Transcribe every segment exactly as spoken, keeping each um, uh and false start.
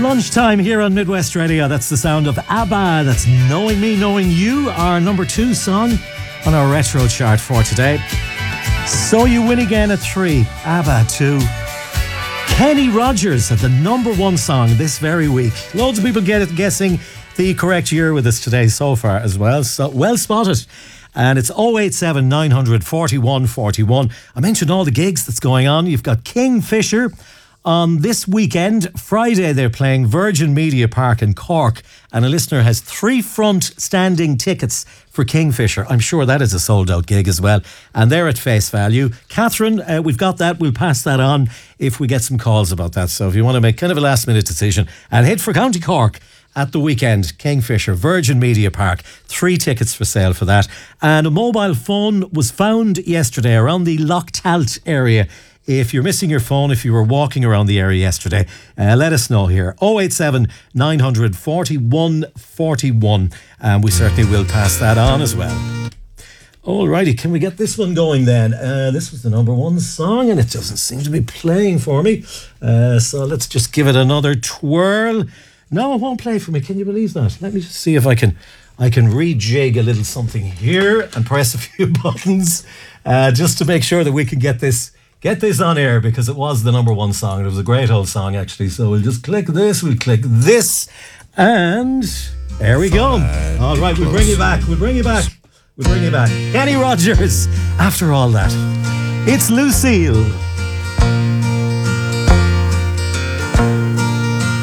Lunchtime here on Midwest Radio. That's the sound of ABBA. That's Knowing Me, Knowing You, our number two song on our retro chart for today. So You Win Again at three. ABBA two. Kenny Rogers at the number one song this very week. Loads of people get it guessing the correct year with us today so far as well. So well spotted. And it's oh eight seven, nine hundred, forty-one forty-one. I mentioned all the gigs that's going on. You've got Kingfisher on this weekend. Friday they're playing Virgin Media Park in Cork, and a listener has three front standing tickets for Kingfisher. I'm sure that is a sold out gig as well, and they're at face value. Catherine, uh, we've got that. We'll pass that on if we get some calls about that. So if you want to make kind of a last minute decision and head for County Cork at the weekend, Kingfisher, Virgin Media Park, three tickets for sale for that. And a mobile phone was found yesterday around the Lochtalt area. If you're missing your phone, if you were walking around the area yesterday, uh, let us know here. oh eight seven, nine hundred, forty-one forty-one. And we certainly will pass that on as well. Alrighty, can we get this one going then? Uh, this was the number one song and it doesn't seem to be playing for me. Uh, so let's just give it another twirl. No, it won't play for me. Can you believe that? Let me just see if I can I can rejig a little something here and press a few buttons uh, just to make sure that we can get this Get this on air, because it was the number one song. It was a great old song, actually. So we'll just click this, we'll click this, and there we go. All right, we'll bring you back. We'll bring you back. We'll bring you back. Kenny Rogers, after all that. It's Lucille.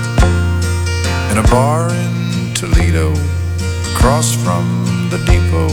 In a bar in Toledo, across from the depot,